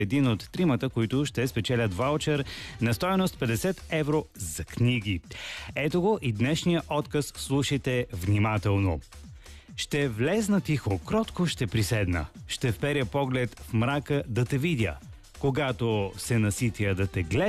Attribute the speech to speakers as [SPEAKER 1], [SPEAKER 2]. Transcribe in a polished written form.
[SPEAKER 1] един от тримата, които ще спечелят ваучер на стойност 50 евро за книги. Ето го и днешния отказ, слушайте внимателно. Ще влезна тихо, кротко ще приседна. Ще вперя поглед в мрака да те видя. Когато се наситя да те гледа,